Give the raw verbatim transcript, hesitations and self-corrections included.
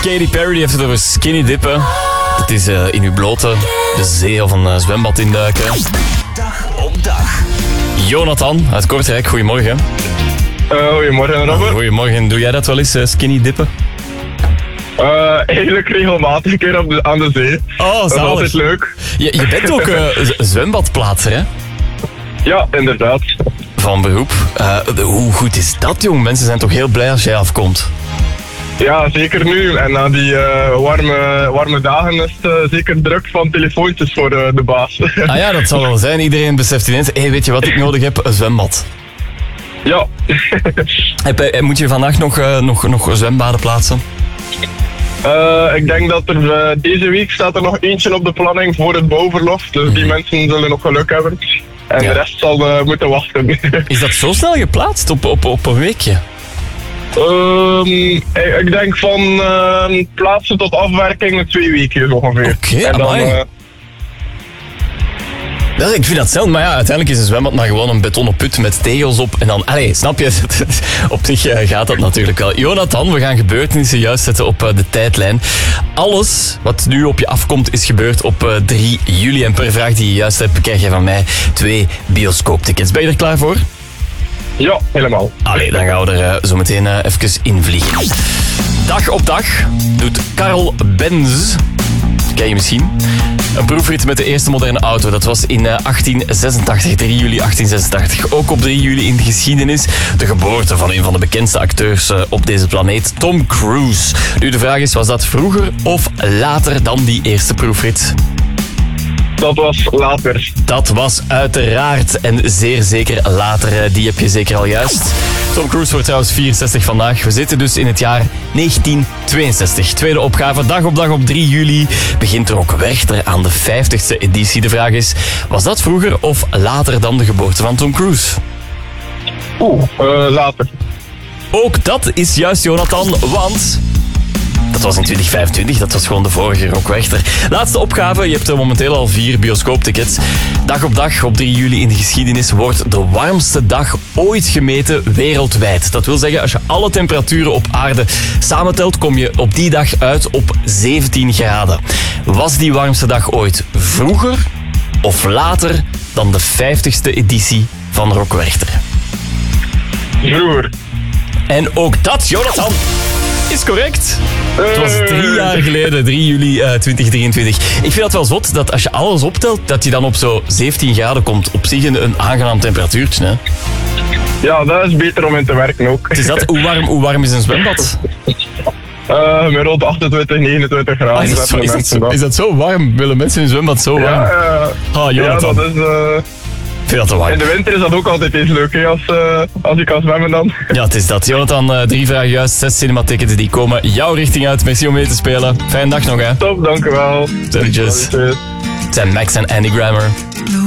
Katy Perry die heeft het over skinny dippen. Dat is uh, in uw blote de zee of een uh, zwembad induiken. Dag op dag. Jonathan uit Kortrijk, goedemorgen. Uh, goedemorgen, Robert. Goedemorgen, doe jij dat wel eens, uh, skinny dippen? Uh, eigenlijk regelmatig een keer op de, aan de zee. Oh, dat is zalig. altijd leuk. Je, je bent ook uh, z- zwembadplaatser, hè? Ja, inderdaad. Van beroep. Uh, hoe goed is dat, jong? Mensen zijn toch heel blij als jij afkomt? Ja, zeker nu. En na die uh, warme, warme dagen is het uh, zeker druk van telefoontjes voor uh, de baas. Ah ja, dat zal wel zijn. Iedereen beseft ineens, hé, hey, weet je wat ik nodig heb? Een zwembad. Ja. Heb, uh, moet je vandaag nog, uh, nog, nog zwembaden plaatsen? Uh, ik denk dat er uh, deze week staat er nog eentje op de planning voor het bouwverlof. Dus die mensen zullen nog geluk hebben. En Ja. de rest zal uh, moeten wachten. Is dat zo snel geplaatst op, op, op een weekje? Um, ik, ik denk van uh, plaatsen tot afwerking twee weken ongeveer. Oké, En dan, amai. uh, Ja, ik vind dat zelf, maar ja, uiteindelijk is een zwembad maar gewoon een betonnen put met tegels op. En dan, allee, snap je? Op zich uh, gaat dat natuurlijk wel. Jonathan, we gaan gebeurtenissen juist zetten op uh, de tijdlijn. Alles wat nu op je afkomt is gebeurd op uh, drie juli. En per vraag die je juist hebt, krijg je van mij twee bioscooptickets. Ben je er klaar voor? ja, helemaal. Allee, dan gaan we er uh, zo meteen uh, even invliegen. Dag op dag doet Karl Benz, ken je misschien, een proefrit met de eerste moderne auto. Dat was in uh, achttien zesentachtig, drie juli achttien zesentachtig. Ook op drie juli in de geschiedenis de geboorte van een van de bekendste acteurs uh, op deze planeet, Tom Cruise. Nu de vraag is, was dat vroeger of later dan die eerste proefrit? Dat was later. Dat was uiteraard en zeer zeker later. Die heb je zeker al juist. Tom Cruise wordt trouwens vierenzestig vandaag. We zitten dus in het jaar negentien tweeënzestig. Tweede opgave, dag op dag op drie juli begint er ook Werchter aan de vijftigste editie. De vraag is, was dat vroeger of later dan de geboorte van Tom Cruise? Oeh, uh, later. Ook dat is juist, Jonathan, want dat was in twintig vijfentwintig, dat was gewoon de vorige Rock Werchter. Laatste opgave, je hebt er momenteel al vier bioscooptickets. Dag op dag, op drie juli in de geschiedenis, wordt de warmste dag ooit gemeten wereldwijd. Dat wil zeggen, als je alle temperaturen op aarde samentelt, kom je op die dag uit op zeventien graden. Was die warmste dag ooit vroeger of later dan de vijftigste editie van Rock Werchter? Vroeger. En ook dat, Jonathan, is correct. Het was drie jaar geleden, drie juli uh, twintig drieëntwintig. Ik vind dat wel zot, dat als je alles optelt, dat je dan op zo zeventien graden komt. Op zich een, een aangenaam temperatuurtje, hè? Ja, dat is beter om in te werken ook. Is dat, hoe, warm, hoe warm is een zwembad? Uh, met rond achtentwintig, negenentwintig graden. Ah, is, dat zo, zetten is, dat mensen zo, dat. is dat zo warm? Willen mensen in een zwembad zo warm? Ja, uh, Ah, ja, Jonathan. dat is... Uh, Ik vind dat te warm. in de winter is dat ook altijd eens leuk, hè, als, uh, als je kan zwemmen dan. Ja, het is dat. Jonathan, uh, drie vragen juist, zes cinematickets die komen jouw richting uit. Merci om mee te spelen. Fijne dag nog, hè. Top, dank u wel. Stelletjes. Het zijn Max en Andy Grammer.